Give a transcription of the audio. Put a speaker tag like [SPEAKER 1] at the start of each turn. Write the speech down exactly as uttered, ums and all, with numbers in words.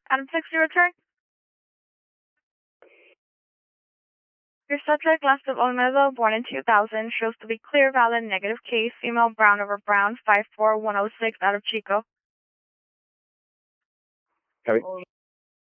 [SPEAKER 1] Adam six, you return. Your subject, Last of Olmedo, born in two thousand, shows to be clear, valid, negative case, female, brown over brown, five four one oh six, out of Chico.
[SPEAKER 2] Copy.